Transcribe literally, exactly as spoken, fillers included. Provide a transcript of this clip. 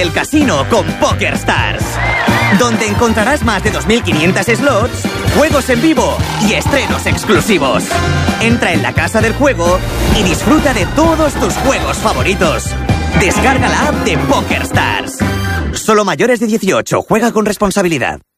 El casino con PokerStars, donde encontrarás más de dos mil quinientos slots, juegos en vivo y estrenos exclusivos. Entra en la casa del juego y disfruta de todos tus juegos favoritos. Descarga la app de PokerStars. Solo mayores de dieciocho. Juega con responsabilidad.